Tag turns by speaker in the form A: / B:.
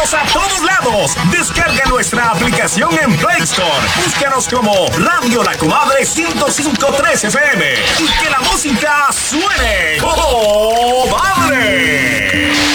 A: Vamos a todos lados. Descarga nuestra aplicación en Play Store. Búscanos como Radio La Comadre 105.3 FM y que la música suene. ¡Oh!